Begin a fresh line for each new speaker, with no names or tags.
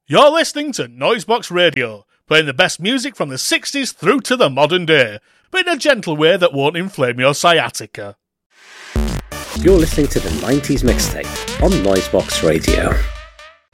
You're listening to Noisebox Radio, playing the best music from the 60s through to the modern day, but in a gentle way that won't inflame your sciatica.
You're listening to the 90s Mixtape on Noisebox Radio.